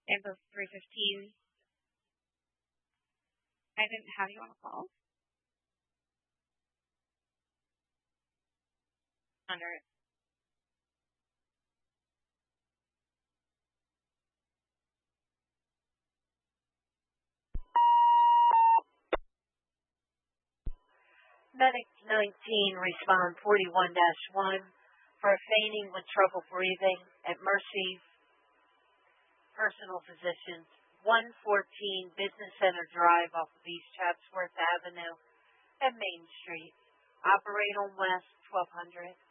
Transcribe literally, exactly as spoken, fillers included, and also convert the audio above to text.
Ambulance three fifteen. I didn't have you on a call. Under it. Medic nineteen, respond forty-one dash one for fainting with trouble breathing at Mercy Personal Physicians, one fourteen Business Center Drive off of East Chatsworth Avenue and Main Street. Operate on West twelve hundred.